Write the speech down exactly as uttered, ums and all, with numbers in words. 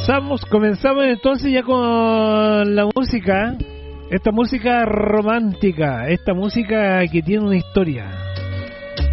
comenzamos, comenzamos entonces ya con la música, esta música romántica, esta música que tiene una historia.